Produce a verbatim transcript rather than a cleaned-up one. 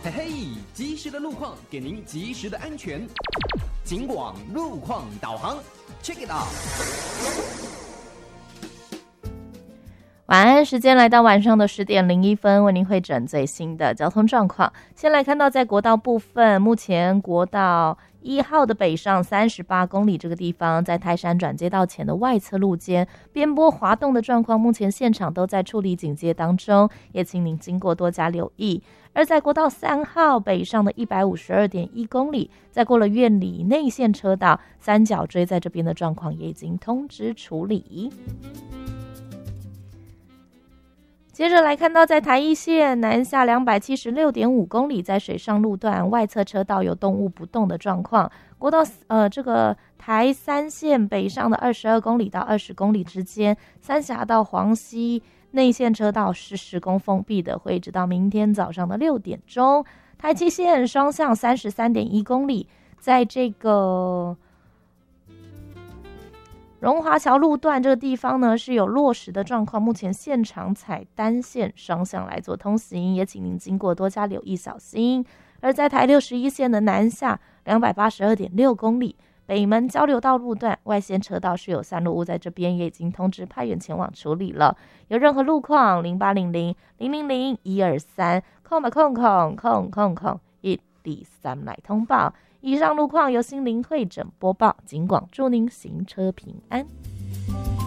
嘿嘿，及时的路况给您及时的安全。警广路况导航 ，check it out。 晚安，时间来到晚上的十点零一分，为您汇整最新的交通状况。先来看到在国道部分，目前国道一号的北上三十八公里这个地方，在泰山转接道前的外侧路肩边坡滑动的状况，目前现场都在处理警戒当中，也请您经过多加留意。而在国道三号北上的一百五十二点一公里，在过了苑里内线车道三角锥在这边的状况也已经通知处理。接着来看到在台一线南下两百七十六点五公里，在水上路段外侧车道有动物不动的状况。国道呃这个台三线北上的二十二公里到二十公里之间，三峡到黄溪内线车道是施工封闭的，会直到明天早上的六点钟。台七线双向三十三点一公里，在这个荣华桥路段这个地方呢是有落石的状况，目前现场采单线双向来做通行，也请您经过多加留意小心。而在台六十一线的南下两百八十二点六公里，北门交流道路段外线车道是有散落物，在这边也已经通知派员前往处理了。有任何路况零八零零零零零一二三空吧空空空空空一二三来通报。以上路况由心灵会诊播报，警广祝您行车平安。